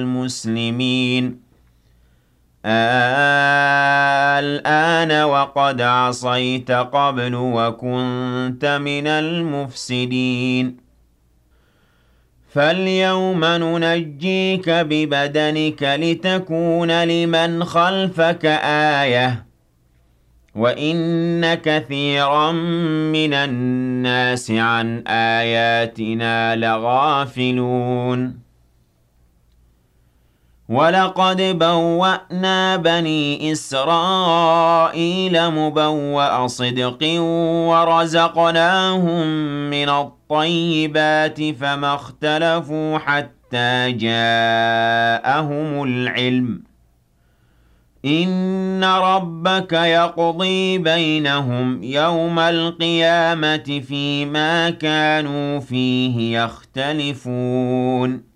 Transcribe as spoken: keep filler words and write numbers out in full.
المسلمين الآن وقد عصيت قبل وكنت من المفسدين فاليوم ننجيك ببدنك لتكون لمن خلفك آية وإن كثيرا من الناس عن آياتنا لغافلون ولقد بوأنا بني إسرائيل مبوأ صدق ورزقناهم من الطيبات فما اختلفوا حتى جاءهم العلم إن ربك يقضي بينهم يوم القيامة فيما كانوا فيه يختلفون